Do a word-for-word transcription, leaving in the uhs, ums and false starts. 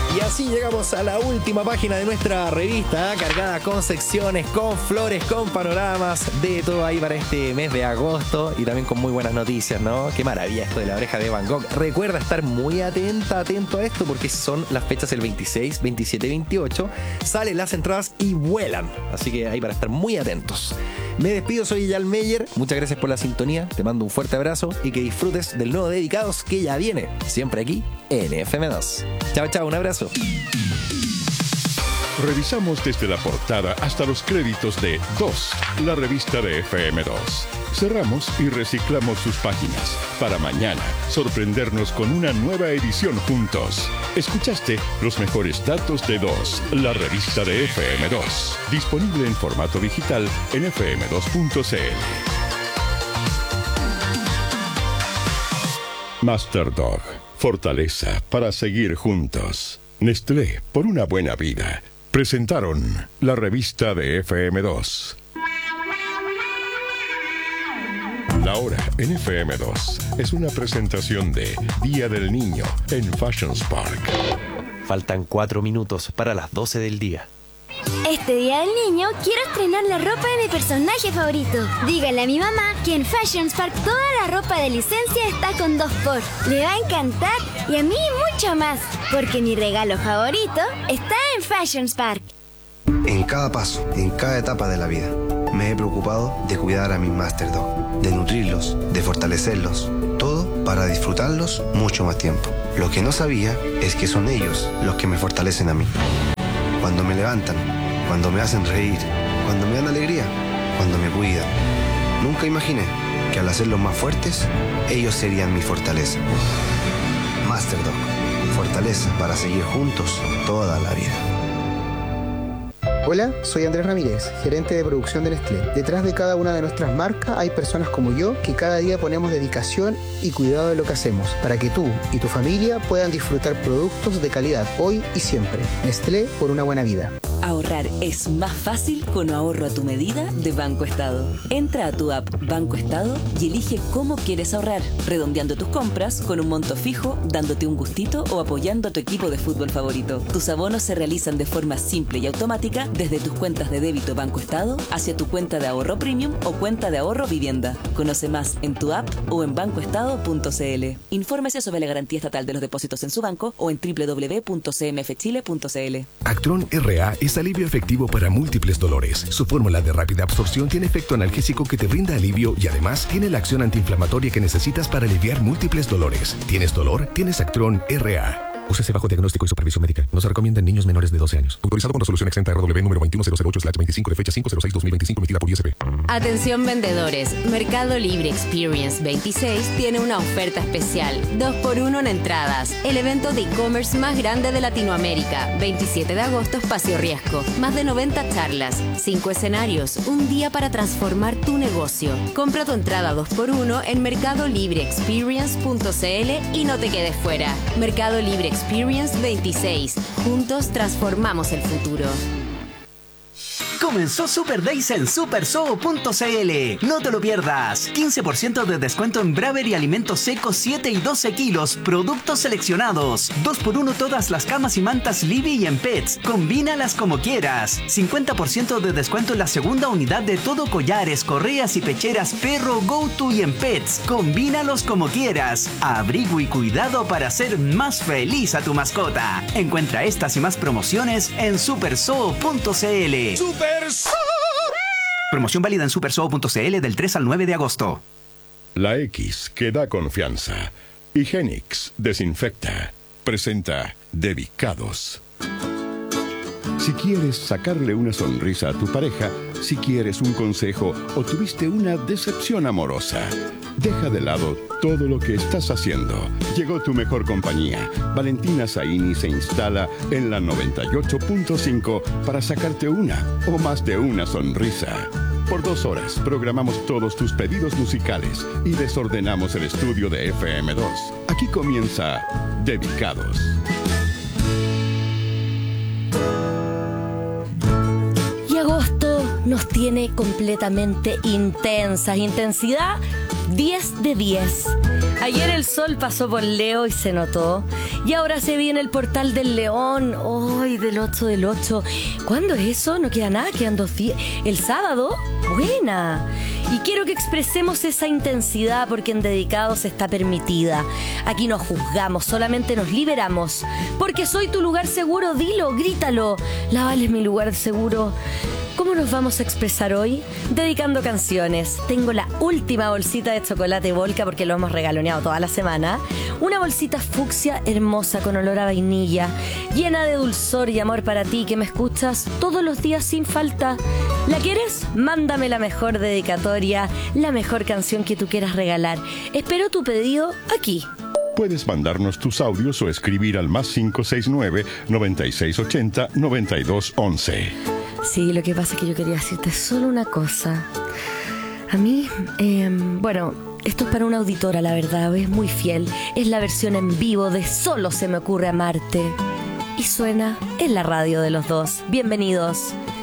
Y así llegamos a la última página de nuestra revista, cargada con secciones, con flores, con panoramas, de todo ahí para este mes de agosto y también con muy buenas noticias, ¿no? Qué maravilla esto de la oreja de Van Gogh. Recuerda estar muy atenta, atento a esto, porque son las fechas el veintiséis, veintisiete y veintiocho. Salen las entradas y vuelan, así que ahí para estar muy atentos. Me despido, soy Yal Meyer, muchas gracias por la sintonía, te mando un fuerte abrazo y que disfrutes del nuevo Dedicados que ya viene, siempre aquí en F M dos. Chao, chao, un abrazo. Revisamos desde la portada hasta los créditos de Dos, la revista de F M dos. Cerramos y reciclamos sus páginas para mañana sorprendernos con una nueva edición juntos. Escuchaste los mejores datos de Dos, la revista de F M dos. Disponible en formato digital en efe eme dos punto ce ele. Masterdog, fortaleza para seguir juntos. Nestlé, por una buena vida. Presentaron la revista de F M dos. La hora en F M dos es una presentación de Día del Niño en Fashions Park. Faltan cuatro minutos para las doce del día. Este Día del Niño quiero estrenar la ropa de mi personaje favorito. Dígale a mi mamá que en Fashions Park toda la ropa de licencia está con dos por. Le va a encantar y a mí mucho más, porque mi regalo favorito está en Fashions Park. En cada paso, en cada etapa de la vida, me he preocupado de cuidar a mi Masterdog, de nutrirlos, de fortalecerlos, todo para disfrutarlos mucho más tiempo. Lo que no sabía es que son ellos los que me fortalecen a mí. Cuando me levantan, cuando me hacen reír, cuando me dan alegría, cuando me cuidan. Nunca imaginé que al hacerlos más fuertes, ellos serían mi fortaleza. Masterdog, fortaleza para seguir juntos toda la vida. Hola, soy Andrés Ramírez, gerente de producción de Nestlé. Detrás de cada una de nuestras marcas hay personas como yo que cada día ponemos dedicación y cuidado de lo que hacemos para que tú y tu familia puedan disfrutar productos de calidad hoy y siempre. Nestlé, por una buena vida. Ahorrar es más fácil con ahorro a tu medida de Banco Estado. Entra a tu app Banco Estado y elige cómo quieres ahorrar, redondeando tus compras con un monto fijo, dándote un gustito o apoyando a tu equipo de fútbol favorito. Tus abonos se realizan de forma simple y automática desde tus cuentas de débito Banco Estado hacia tu cuenta de ahorro premium o cuenta de ahorro vivienda. Conoce más en tu app o en banco estado punto ce ele. Infórmese sobre la garantía estatal de los depósitos en su banco o en doble u doble u doble u punto ce eme efe chile punto ce ele. Actron erre a es alivio efectivo para múltiples dolores. Su fórmula de rápida absorción tiene efecto analgésico que te brinda alivio y además tiene la acción antiinflamatoria que necesitas para aliviar múltiples dolores. ¿Tienes dolor? Tienes Actron erre a. Úsese bajo diagnóstico y supervisión médica. No se recomienda en niños menores de doce años. Autorizado con resolución exenta erre doble ve número veintiuno cero cero ocho slash veinticinco de fecha cinco cero seis dos mil veinticinco emitida por I S P. Atención vendedores. Mercado Libre Experience veintiséis tiene una oferta especial. dos por uno en entradas. El evento de e-commerce más grande de Latinoamérica. veintisiete de agosto, Espacio Riesgo. Más de noventa charlas. cinco escenarios. Un día para transformar tu negocio. Compra tu entrada dos por uno en mercado libre experience punto ce ele y no te quedes fuera. Mercado Libre Experience veintiséis. Juntos transformamos el futuro. Comenzó Super Days en super zoo punto ce ele. No te lo pierdas. quince por ciento de descuento en Braver y alimentos secos siete y doce kilos. Productos seleccionados. dos por uno todas las camas y mantas Libby y en Pets. Combínalas como quieras. cincuenta por ciento de descuento en la segunda unidad de todo collares, correas y pecheras Perro, GoTo y en Pets. Combínalos como quieras. Abrigo y cuidado para hacer más feliz a tu mascota. Encuentra estas y más promociones en super zoo punto ce ele. ¡Super! Promoción válida en super zoo punto ce ele del tres al nueve de agosto. La X que da confianza. Higienix desinfecta. Presenta Dedicados. Si quieres sacarle una sonrisa a tu pareja, si quieres un consejo o tuviste una decepción amorosa, deja de lado todo lo que estás haciendo. Llegó tu mejor compañía. Valentina Zaini se instala en la noventa y ocho punto cinco para sacarte una o más de una sonrisa. Por dos horas programamos todos tus pedidos musicales y desordenamos el estudio de F M dos. Aquí comienza Dedicados. Y agosto nos tiene completamente intensas. Intensidad diez de diez. Ayer el sol pasó por Leo y se notó. Y ahora se viene el portal del León. ¡Ay, del ocho del ocho! ¿Cuándo es eso? No queda nada, quedan dos días. ¿El sábado? ¡Buena! Y quiero que expresemos esa intensidad porque en Dedicados está permitida. Aquí no juzgamos, solamente nos liberamos. Porque soy tu lugar seguro, dilo, grítalo. La Vale es mi lugar seguro. ¿Cómo nos vamos a expresar hoy? Dedicando canciones. Tengo la última bolsita de chocolate Volca porque lo hemos regaloneado toda la semana. Una bolsita fucsia hermosa con olor a vainilla, llena de dulzor y amor para ti que me escuchas todos los días sin falta. ¿La quieres? Mándame la mejor dedicatoria, la mejor canción que tú quieras regalar. Espero tu pedido aquí. Puedes mandarnos tus audios o escribir al más cinco seis nueve, noventa y seis ochenta, noventa y dos once. Sí, lo que pasa es que yo quería decirte solo una cosa. A mí, eh, bueno, esto es para una auditora, la verdad, es muy fiel. Es la versión en vivo de Solo se me ocurre amarte. Y suena en la radio de los dos. Bienvenidos.